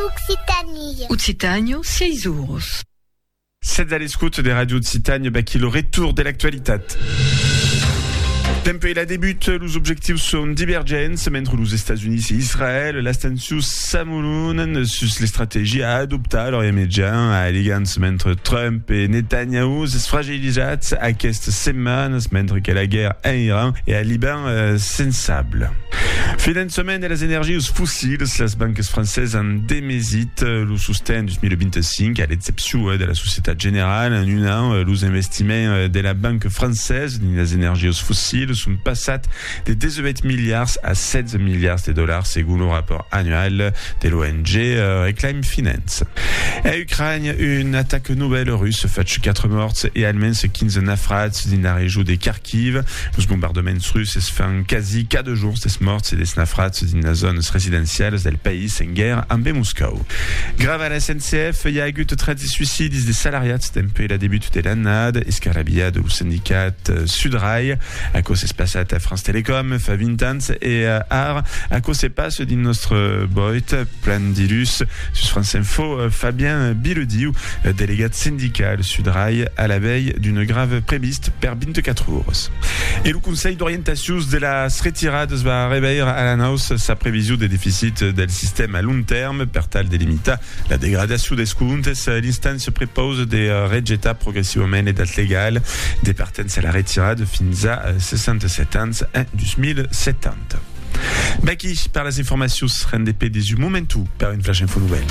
Occitanie. Occitânio, 6 euros. Sed all'escoute des radios de Citagne, qui le retour de l'actualitat. Tempo la débute, les objectifs sont divergents, mentre les États-Unis et Israël, l'Astensius Samouloun, sur les stratégies à adopter à l'Orient Médian, à l'égance mentre Trump et Netanyahu, se fragilisent à cette semaine, mentre que la guerre en Iran et à Liban sensable. Fin de semaine de les énergies fossiles, les banques françaises en démésitent le soutien du 2025 à l'exception de la Société Générale. En un an, les investissements de la banque française dans les énergies fossiles sont passés de 18 milliards à 16 milliards de dollars selon le rapport annuel de l'ONG Reclaim Finance. En Ukraine, une attaque nouvelle russe fait 4 morts et allemande 15 naufrats dans la région de Kharkiv. Les bombardements russes se font quasi 4 jours des morts et des naufrats dans la zone résidentielle du pays en guerre en Moscou. Grave à la SNCF, il y a eu 13 suicides des salariés depuis la début de l'année, escarabia de le syndicat Sudrail, à cause de passé à France Télécom, Favintans et Art, à cause de passe de notre boît, plan d'ilus, sur France Info, Fabien Bilediou, délégat syndical Sudrail, à la veille d'une grave préviste per 24 euros. Et le Conseil d'orientation de la retirade va réveiller à l'annonce sa prévision des déficits del système à long terme, per tal delimita la dégradation des comptes. L'instance propose de rejetar progressivement les dates légales des partences à la retirade fins à 67 ans en 2070. Qui par les informations RNDP des momentu par une flash info nouvelle.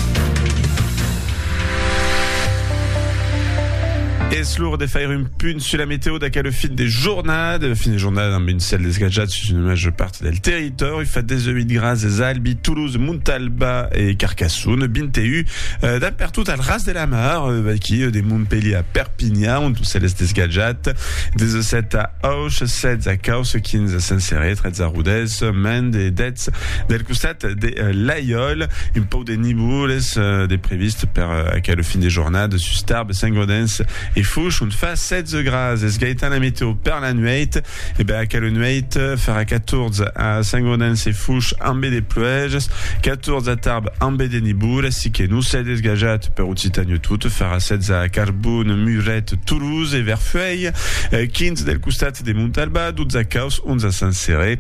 Et slour de faire une pune sur la météo d'accueil le fin des journades en une selle des gadgets sur une majeure partie du territoire. Il fait 18 grades Albi, Toulouse, Montalba et Carcassonne, Bintéu, d'un partout à ras de la Mar, qui des Montpellier à Perpignan, on tous celles des gadgets, des 7 à Auch, 7 à Caus, 15 à Saint-Céré, 13 à Roudès, Mende et Detz, del costat des Laïol, une peau des Niboules, des prévistes per accueil le fin des journades, sur Tarbes, Saint-Gaudens et Fouche, on fait 7 grades. Es gaëtan la météo per la nuit, et à quelle nuit, fera 14 à Saint-Gaudens et Fouche, en baie des Pluèges, 14 à Tarbes, en baie des Niboules, si que nous, 7 esgajat per Occitanie tout, fera 7 à Carbone, Murette, Toulouse et Verfeuille, 15 del costat des Montalba, 12 à Caus, 11 à Saint-Céré,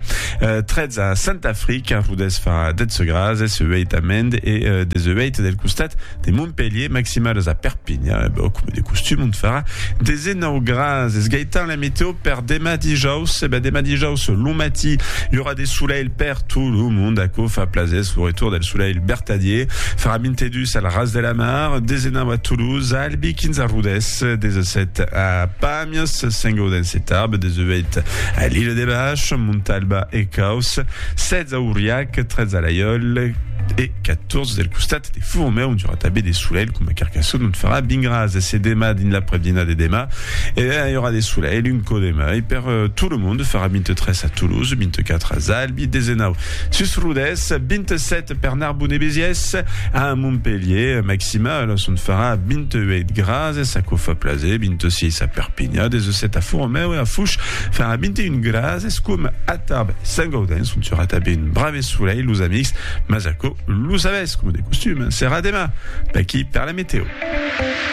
13 à Saint-Afrique, Roudès fera 10 grades, SE8 à Mende et des E8 del costat des Montpellier, maximales à Perpignan, comme des costumes, on fera des énormes grâces. Es gaëtan la météo per dema dijaus, dema dijaus l'omati, il y aura des soleils per tout le monde à cof à Plazès, au retour del soleil bertadier, fera Mintedus à la race de la Mar, des énormes à Toulouse, à Albi, 15 à Roudès, des 7 à Pamiers, Saint-Gaudens et Tarbes, des 8 à l'île des Vaches, Montalba et Caus, 16 à Aurillac, 13 à Laïol, et 14 del costat des Fourmets, on dura taber des soleils comme à Carcassonne, on fera Bingraz, c'est Dema, din la prévdina des Dema, et il y aura des soleils, une Dema, et tout le monde fera 23 à Toulouse, 24 à Zalbi, des Enau, sus Roudès, 27 per Narbonne et Béziès, à Montpellier, maximal, on fera 28 grades, à Cofa Plazé, 26 à Perpignan, des 7 à Fourmets, et à Fouche, fera 21 grades, comme à Tarbes, Saint-Gaudens, on dura taber une brave soleil, los amix, Mazako, Lou savez, comme des costumes, c'est Radema, qui perd la météo.